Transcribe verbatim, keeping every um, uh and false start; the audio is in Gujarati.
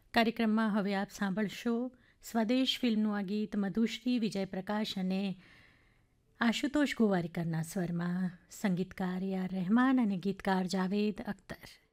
કાર્યક્રમમાં હવે આપ સાંભળશો સ્વદેશ ફિલ્મનું આ ગીત મધુશ્રી વિજય પ્રકાશ અને આશુતોષ ગોવારીકરના સ્વરમાં. સંગીતકાર એ આર રહેમાન અને ગીતકાર જાવેદ અખ્તર.